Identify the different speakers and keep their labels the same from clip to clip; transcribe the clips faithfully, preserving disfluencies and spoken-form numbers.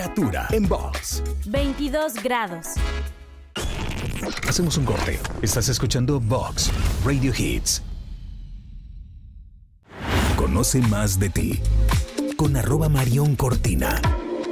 Speaker 1: Temperatura en Vox.
Speaker 2: veintidós grados.
Speaker 1: Hacemos un corte. Estás escuchando Vox Radio Hits. Conoce más de ti con arroba Marión Cortina.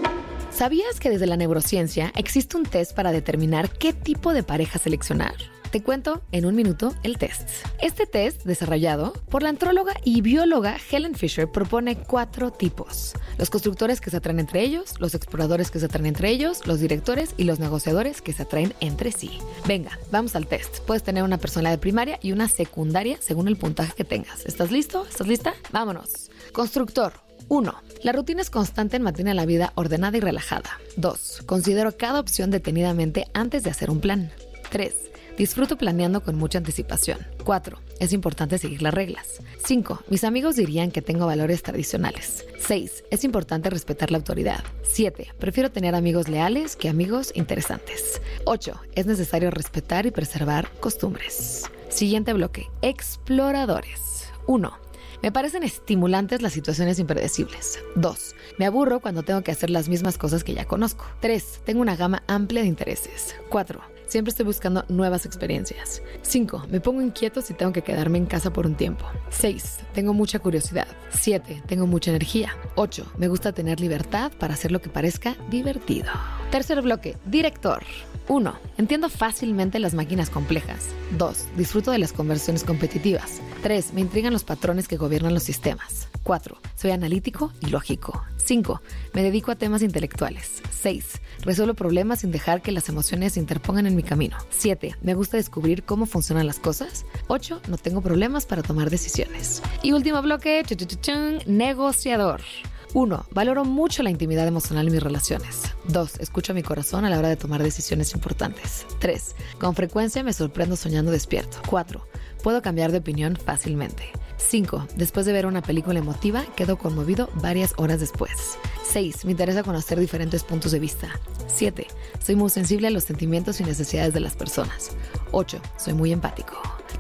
Speaker 3: ¿Sabías que desde la neurociencia existe un test para determinar qué tipo de pareja seleccionar? Te cuento en un minuto el test. Este test, desarrollado por la antróloga y bióloga Helen Fisher, propone cuatro tipos. Los constructores que se atraen entre ellos, los exploradores que se atraen entre ellos, los directores y los negociadores que se atraen entre sí. Venga, vamos al test. Puedes tener una personalidad primaria y una secundaria según el puntaje que tengas. ¿Estás listo? ¿Estás lista? Vámonos. Constructor. uno. La rutina es constante en mantener la vida ordenada y relajada. dos. Considero cada opción detenidamente antes de hacer un plan. tres. Disfruto planeando con mucha anticipación. cuatro. Es importante seguir las reglas. cinco. Mis amigos dirían que tengo valores tradicionales. seis. Es importante respetar la autoridad. siete. Prefiero tener amigos leales que amigos interesantes. ocho. Es necesario respetar y preservar costumbres. Siguiente bloque. Exploradores. uno. Me parecen estimulantes las situaciones impredecibles. dos. Me aburro cuando tengo que hacer las mismas cosas que ya conozco. tres. Tengo una gama amplia de intereses. cuatro. Siempre estoy buscando nuevas experiencias. cinco. Me pongo inquieto si tengo que quedarme en casa por un tiempo. seis. Tengo mucha curiosidad. siete. Tengo mucha energía. ocho. Me gusta tener libertad para hacer lo que parezca divertido. Tercer bloque. Director. uno. Entiendo fácilmente las máquinas complejas. dos. Disfruto de las conversiones competitivas. tres. Me intrigan los patrones que gobiernan los sistemas. cuatro. Soy analítico y lógico. cinco. Me dedico a temas intelectuales. seis. Resuelvo problemas sin dejar que las emociones se interpongan en mi camino. siete. Me gusta descubrir cómo funcionan las cosas. ocho. No tengo problemas para tomar decisiones. Y último bloque, ch -ch -ch negociador. uno. Valoro mucho la intimidad emocional en mis relaciones. dos. Escucho a mi corazón a la hora de tomar decisiones importantes. tres. Con frecuencia me sorprendo soñando despierto. cuatro. Puedo cambiar de opinión fácilmente. cinco. Después de ver una película emotiva, quedo conmovido varias horas después. seis. Me interesa conocer diferentes puntos de vista. siete. Soy muy sensible a los sentimientos y necesidades de las personas. ocho. Soy muy empático.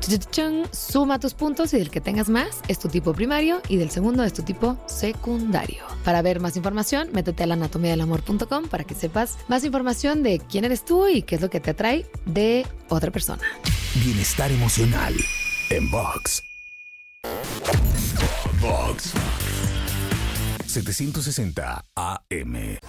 Speaker 3: Suma tus puntos y del que tengas más es tu tipo primario y del segundo es tu tipo secundario. Para ver más información, métete a la anatomía del amor punto com para que sepas más información de quién eres tú y qué es lo que te atrae de otra persona.
Speaker 1: Bienestar emocional en Vox. Vox setecientos sesenta A M.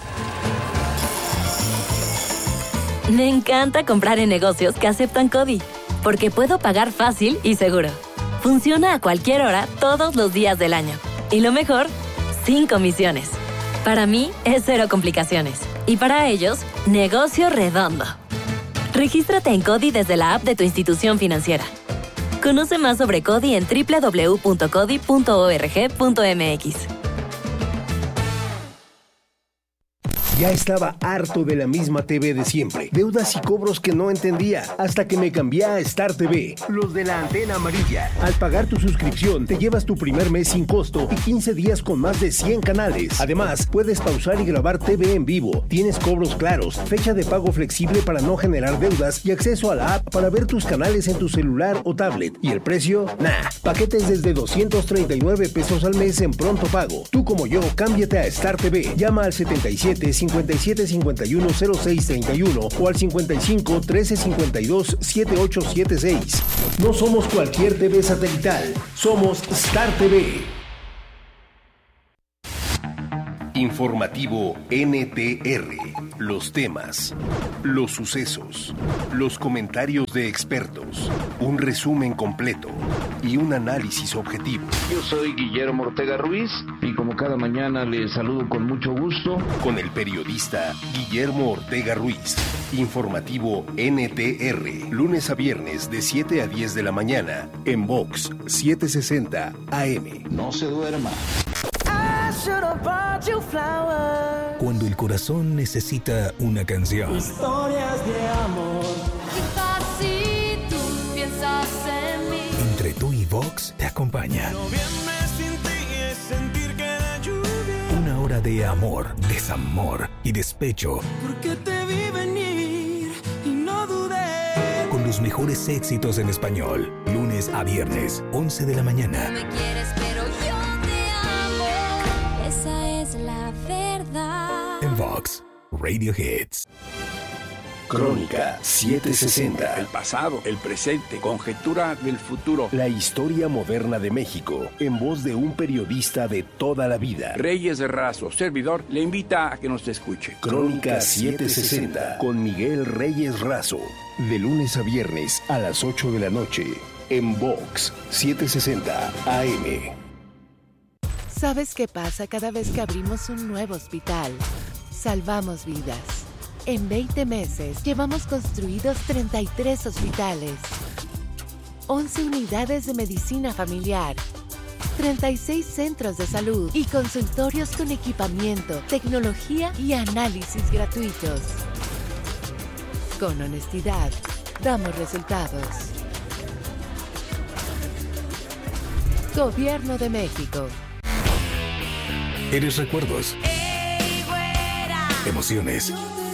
Speaker 2: Me encanta comprar en negocios que aceptan CODI, porque puedo pagar fácil y seguro. Funciona a cualquier hora, todos los días del año. Y lo mejor, sin comisiones. Para mí, es cero complicaciones. Y para ellos, negocio redondo. Regístrate en CODI desde la app de tu institución financiera. Conoce más sobre CODI en doble u doble u doble u punto codi punto org punto m x.
Speaker 4: Ya estaba harto de la misma T V de siempre. Deudas y cobros que no entendía. Hasta que me cambié a Star T V. Los de la antena amarilla. Al pagar tu suscripción, te llevas tu primer mes sin costo y quince días con más de cien canales. Además, puedes pausar y grabar T V en vivo. Tienes cobros claros, fecha de pago flexible para no generar deudas y acceso a la app para ver tus canales en tu celular o tablet. ¿Y el precio? Nah. Paquetes desde doscientos treinta y nueve pesos al mes en pronto pago. Tú como yo, cámbiate a Star T V. Llama al setenta y siete, cincuenta y siete, cincuenta y uno, cero seis treinta y uno o al cincuenta y cinco, trece cincuenta y dos, setenta y ocho setenta y seis. No somos cualquier T V satelital, somos Star T V. Informativo N T R. Los temas, los sucesos, los comentarios de expertos, un resumen completo y un análisis objetivo.
Speaker 5: Yo soy Guillermo Ortega Ruiz y como cada mañana les saludo con mucho gusto.
Speaker 4: Con el periodista Guillermo Ortega Ruiz. Informativo N T R. Lunes a viernes de siete a diez de la mañana en Vox setecientos sesenta A M.
Speaker 5: No se duerma.
Speaker 1: Cuando el corazón necesita una canción.
Speaker 6: Historias de amor.
Speaker 7: Quizás si tú piensas en mí.
Speaker 1: Entre tú y Vox te acompaña.
Speaker 6: Noviembre sin ti es sentir que la lluvia.
Speaker 1: Una hora de amor, desamor y despecho.
Speaker 6: Porque te vi venir y no dudé.
Speaker 1: Con los mejores éxitos en español. Lunes a viernes, once de la mañana.
Speaker 7: No me quieres, pero yo te amo. Esa es la verdad.
Speaker 1: En Vox. Radio Hits.
Speaker 4: Crónica setecientos sesenta.
Speaker 8: El pasado, el presente, conjetura del futuro.
Speaker 4: La historia moderna de México, en voz de un periodista de toda la vida.
Speaker 8: Reyes de Razo, servidor, le invita a que nos escuche.
Speaker 4: Crónica setecientos sesenta, con Miguel Reyes Razo. De lunes a viernes a las ocho de la noche, en Vox setecientos sesenta A M.
Speaker 9: ¿Sabes qué pasa cada vez que abrimos un nuevo hospital? Salvamos vidas. En veinte meses llevamos construidos treinta y tres hospitales, once unidades de medicina familiar, treinta y seis centros de salud y consultorios con equipamiento, tecnología y análisis gratuitos. Con honestidad, damos resultados. Gobierno de México.
Speaker 1: Eres recuerdos.
Speaker 7: Ey, güera.
Speaker 1: Emociones.